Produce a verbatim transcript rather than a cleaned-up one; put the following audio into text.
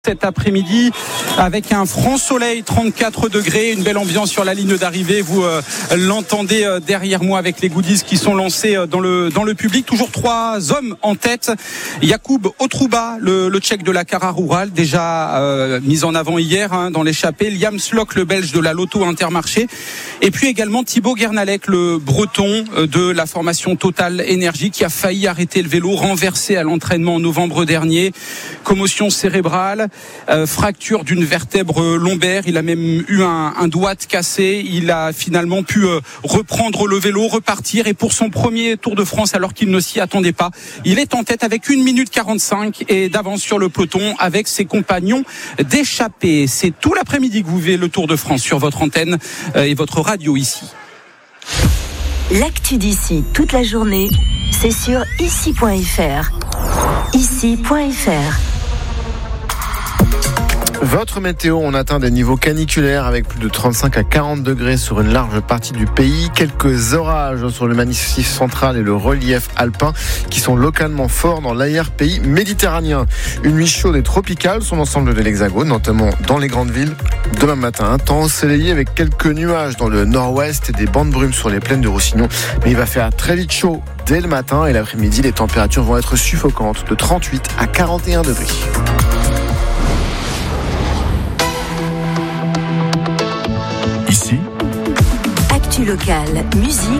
Cet après-midi avec un franc soleil, trente-quatre degrés, une belle ambiance sur la ligne d'arrivée. Vous euh, l'entendez euh, derrière moi avec les goodies qui sont lancés euh, dans le dans le public. Toujours trois hommes en tête. Jakub Otruba, le, le Tchèque de la Cara Rural, déjà euh, mis en avant hier hein, dans l'échappée. Liam Slock, le Belge de la Lotto Intermarché. Et puis également Thibaut Guernalec, le Breton euh, de la formation Total Énergie, qui a failli arrêter le vélo, renversé à l'entraînement en novembre dernier. Commotion cérébrale. Euh, fracture d'une vertèbre lombaire, il a même eu un, un doigt cassé. Il a finalement pu euh, reprendre le vélo, repartir, et pour son premier Tour de France, alors qu'il ne s'y attendait pas, il est en tête avec une minute quarante-cinq et d'avance sur le peloton avec ses compagnons d'échappée. C'est tout l'après-midi que vous vivez le Tour de France sur votre antenne euh, et votre radio ici. L'actu d'ici toute la journée, c'est sur ici point f r. ici point f r. Votre météo, on atteint des niveaux caniculaires avec plus de trente-cinq à quarante degrés sur une large partie du pays. Quelques orages sur le massif central et le relief alpin qui sont localement forts dans l'arrière-pays méditerranéen. Une nuit chaude et tropicale sur l'ensemble de l'Hexagone, notamment dans les grandes villes. Demain matin, un temps ensoleillé avec quelques nuages dans le nord-ouest et des bancs de brume sur les plaines du Roussillon. Mais il va faire très vite chaud dès le matin et l'après-midi, les températures vont être suffocantes de trente-huit à quarante et un degrés. Actu locale, musique,